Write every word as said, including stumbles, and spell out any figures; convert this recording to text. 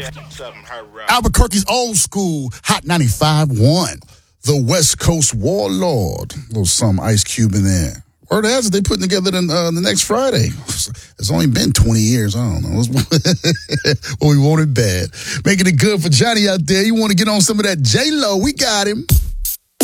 Albuquerque's old school, Hot ninety-five point one. The West Coast Warlord. A little some Ice Cube in there. Word has it, they putting together the, uh, the next Friday. It's only been twenty years. I don't know. Well, we want it bad. Making it good for Johnny out there. You want to get on some of that J-Lo. We got him.